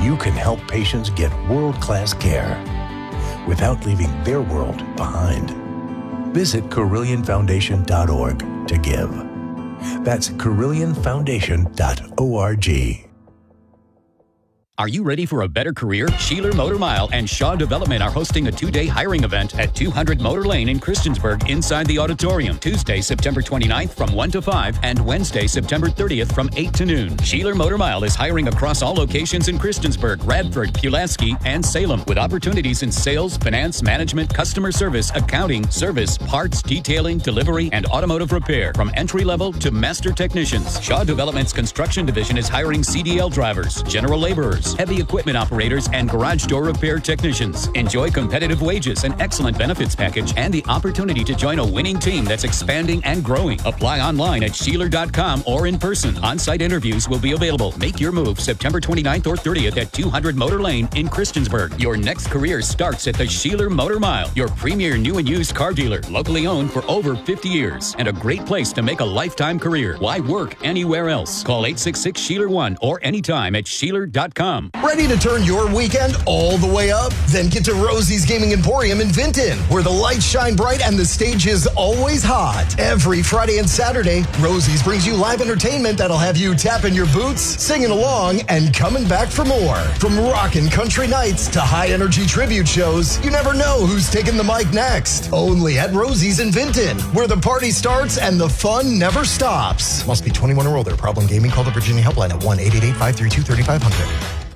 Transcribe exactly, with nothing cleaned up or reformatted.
you can help patients get world-class care without leaving their world behind. Visit Carillion Foundation dot org to give. That's Carillion Foundation dot org. Are you ready for a better career? Sheeler Motor Mile and Shaw Development are hosting a two-day hiring event at two hundred Motor Lane in Christiansburg inside the auditorium. Tuesday, September twenty-ninth from one to five and Wednesday, September thirtieth from eight to noon. Sheeler Motor Mile is hiring across all locations in Christiansburg, Radford, Pulaski, and Salem with opportunities in sales, finance, management, customer service, accounting, service, parts, detailing, delivery, and automotive repair from entry-level to master technicians. Shaw Development's construction division is hiring C D L drivers, general laborers, heavy equipment operators, and garage door repair technicians. Enjoy competitive wages, an excellent benefits package, and the opportunity to join a winning team that's expanding and growing. Apply online at Sheeler dot com or in person. On-site interviews will be available. Make your move September twenty-ninth or thirtieth at two hundred Motor Lane in Christiansburg. Your next career starts at the Sheeler Motor Mile, your premier new and used car dealer, locally owned for over fifty years, and a great place to make a lifetime career. Why work anywhere else? Call eight six six, Sheeler one or anytime at Sheeler dot com. Ready to turn your weekend all the way up? Then get to Rosie's Gaming Emporium in Vinton, where the lights shine bright and the stage is always hot. Every Friday and Saturday, Rosie's brings you live entertainment that'll have you tapping your boots, singing along, and coming back for more. From rockin' country nights to high-energy tribute shows, you never know who's taking the mic next. Only at Rosie's in Vinton, where the party starts and the fun never stops. Must be twenty-one or older. Problem gaming? Call the Virginia Helpline at one eight eight eight, five three two, three five zero zero.